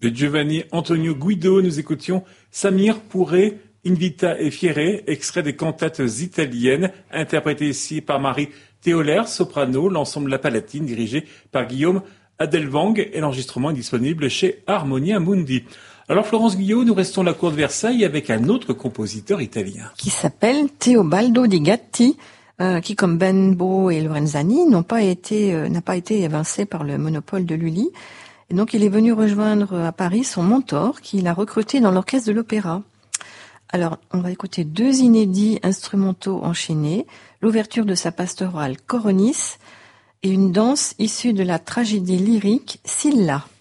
De Giovanni Antonio Guido, nous écoutions Samir Pourré, Invita e Fiere, extrait des cantates italiennes, interprété ici par Marie Théolaire, soprano, l'ensemble La Palatine, dirigé par Guillaume Adelvang, et l'enregistrement est disponible chez Harmonia Mundi. Alors Florence Guillot, nous restons à la cour de Versailles avec un autre compositeur italien. Qui s'appelle Teobaldo Di Gatti, qui comme Benbo et Lorenzani n'a pas été évincé par le monopole de Lully. Et donc il est venu rejoindre à Paris son mentor, qu'il a recruté dans l'orchestre de l'opéra. Alors, on va écouter 2 inédits instrumentaux enchaînés, l'ouverture de sa pastorale Coronis et une danse issue de la tragédie lyrique Scylla.